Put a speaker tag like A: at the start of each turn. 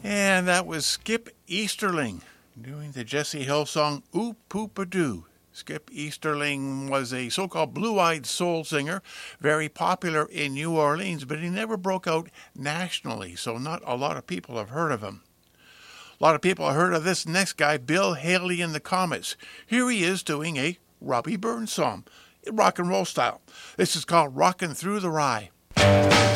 A: And that was Skip Easterling doing the Jesse Hill song Oop Poop A Doo. Skip Easterling was a so-called blue-eyed soul singer, very popular in New Orleans, but he never broke out nationally, so not a lot of people have heard of him. A lot of people have heard of this next guy, Bill Haley and the Comets. Here he is doing a Robbie Burns song, rock and roll style. This is called Rockin' Through the Rye.